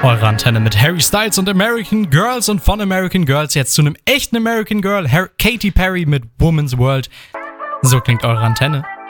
Eure Antenne mit Harry Styles und American Girls und von American Girls jetzt zu einem echten American Girl, Katy Perry mit Woman's World. So klingt eure Antenne.